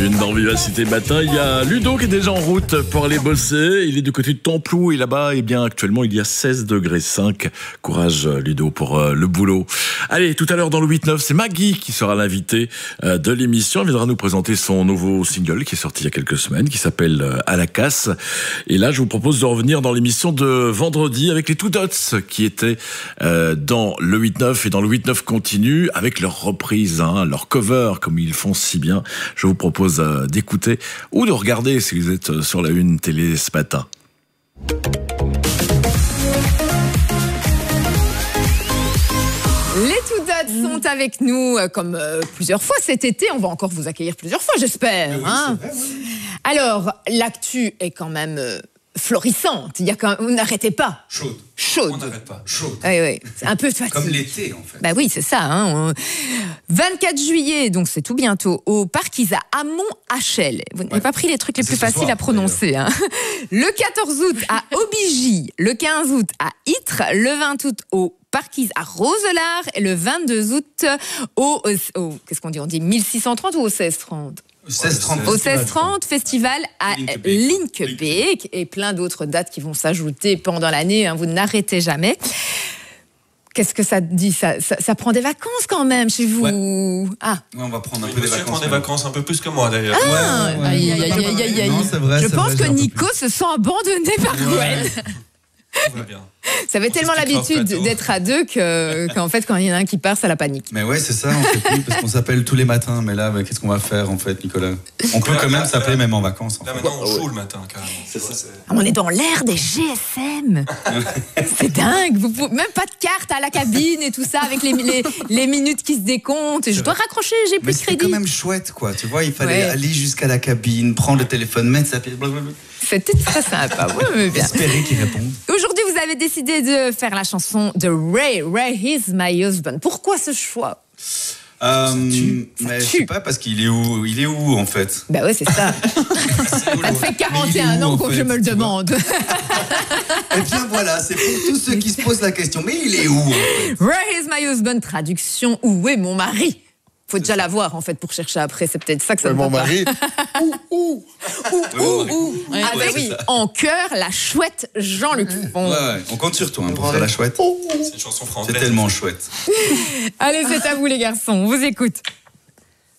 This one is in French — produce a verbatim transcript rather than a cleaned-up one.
Une dans Vivacité Matin, il y a Ludo qui est déjà en route pour aller bosser. Il est du côté de Templou et là-bas, eh bien, actuellement, il y a seize degrés cinq. Courage, Ludo, pour euh, le boulot. Allez, tout à l'heure dans le huit neuf, c'est Maggie qui sera l'invitée euh, de l'émission. Elle viendra nous présenter son nouveau single qui est sorti il y a quelques semaines, qui s'appelle euh, À la casse. Et là, je vous propose de revenir dans l'émission de vendredi avec les Two Dots qui étaient euh, dans le huit neuf et dans le huit neuf continue avec leur reprise, hein, leur cover, comme ils font si bien. Je vous propose d'écouter ou de regarder si vous êtes sur la une télé ce matin. Les Two Dots sont avec nous comme euh, plusieurs fois cet été. On va encore vous accueillir plusieurs fois, j'espère. Oui, hein vrai, oui. Alors, l'actu est quand même euh, florissante. Il y a quand même... Vous n'arrêtez pas. Chaude. Chaude. On n'arrête pas. Chaude. Oui, oui. C'est un peu facile. Comme l'été, en fait. Bah oui, c'est ça. Hein. vingt-quatre juillet, donc c'est tout bientôt, au parc Isa à Mont-Hachel. Vous n'avez ouais. pas pris les trucs les plus faciles soir, à prononcer. Hein. Le quatorze août à Aubigny, le quinze août à Ytre, le vingt août au parc Isa à Roselare et le vingt-deux août au, au, au qu'est-ce qu'on dit On dit mille six cent trente ou au seize trente seize trente Au seize trente, festival à Linkebeek et plein d'autres dates qui vont s'ajouter pendant l'année. Hein, vous n'arrêtez jamais. Qu'est-ce que ça dit ça, ça, ça prend des vacances quand même chez vous. Ouais. Ah. Ouais, on va prendre un oui, peu des vacances. prend des vacances un peu plus que moi d'ailleurs. Ah, ouais, ouais, aïe, aïe, aïe, aïe, aïe. Non, c'est vrai, Je c'est pense vrai, que Nico se sent abandonné par ouais. Gwen. Tout va bien. Ça avait tellement l'habitude d'être à deux que, qu'en fait, quand il y en a un qui part, c'est la panique. Mais ouais, c'est ça, on sait plus, parce qu'on s'appelle tous les matins. Mais là, bah, qu'est-ce qu'on va faire, en fait, Nicolas? On peut quand même s'appeler même en vacances. En là, fait. maintenant, on joue le matin, carrément. C'est ça. On est dans l'ère des G S M. C'est dingue. Vous pouvez, même pas de carte à la cabine et tout ça, avec les, les, les minutes qui se décomptent. Et je dois raccrocher, j'ai plus mais de crédit. C'était quand même chouette, quoi. Tu vois, il fallait ouais. aller jusqu'à la cabine, prendre le téléphone, mettre sa pièce. C'était très sympa. Ouais, mais bien. Espérer qu'il réponde. Aujourd'hui, vous avez décidé de faire la chanson de Ray. Ray is my husband. Pourquoi ce choix? Euh, ça tue. mais ça je sais pas, parce qu'il est où, il est où en fait? Bah ouais, c'est ça. Ça fait quarante et un ans que je me le demande. Et bien voilà, c'est pour tous ceux qui se posent la question. Mais il est où en fait? Ray is my husband, traduction, où est mon mari? Faut déjà la voir en fait pour chercher après, c'est peut-être ça que ça ouais, ne mon va mari. Ouh, ouh, ouh, ouh, ouh. Ouais, Avec oui. en chœur la chouette Jean-Luc Font. Ouais, ouais, on compte sur toi hein, pour faire la chouette. C'est une chanson française. C'est tellement chouette. Allez, c'est à vous les garçons, on vous écoute.